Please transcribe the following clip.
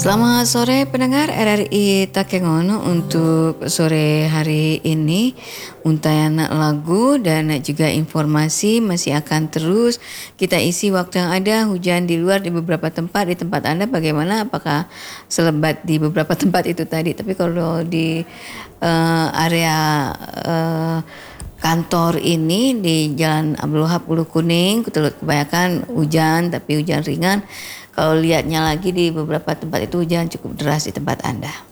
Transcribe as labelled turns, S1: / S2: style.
S1: Selamat sore pendengar RRI Takengono. Untuk sore hari ini untayan lagu dan juga informasi masih akan terus kita isi waktu yang ada. Hujan di luar di beberapa tempat, di tempat Anda bagaimana? Apakah selebat di beberapa tempat itu tadi? Tapi kalau di area kantor ini di Jalan Abdul Wahab Ulu Kuning, kebanyakan hujan tapi hujan ringan. Kalau lihatnya lagi di beberapa tempat itu hujan cukup deras di tempat Anda.